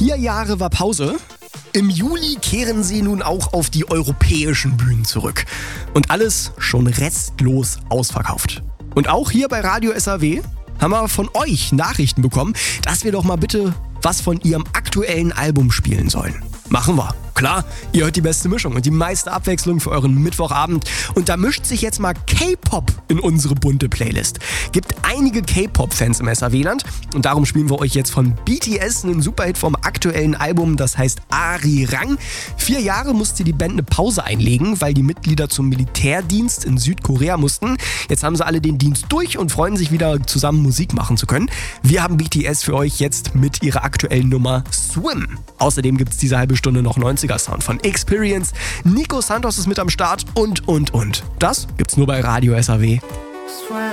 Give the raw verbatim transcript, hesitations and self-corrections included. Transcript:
Vier Jahre war Pause. Im Juli kehren sie nun auch auf die europäischen Bühnen zurück. Und alles schon restlos ausverkauft. Und auch hier bei Radio S R W haben wir von euch Nachrichten bekommen, dass wir doch mal bitte was von ihrem aktuellen Album spielen sollen. Machen wir. Klar, ihr hört die beste Mischung und die meiste Abwechslung für euren Mittwochabend. Und da mischt sich jetzt mal K-Pop in unsere bunte Playlist. Gibt einige K-Pop-Fans im S R W-Land und darum spielen wir euch jetzt von B T S einen Superhit vom aktuellen Album, das heißt Arirang. Vier Jahre musste die Band eine Pause einlegen, weil die Mitglieder zum Militärdienst in Südkorea mussten. Jetzt haben sie alle den Dienst durch und freuen sich wieder zusammen Musik machen zu können. Wir haben B T S für euch jetzt mit ihrer aktuellen Nummer Swim. Außerdem gibt es diese halbe Stunde noch neunziger Sound von Experience. Nico Santos ist mit am Start und, und, und. Das gibt's nur bei Radio S R W. Swim.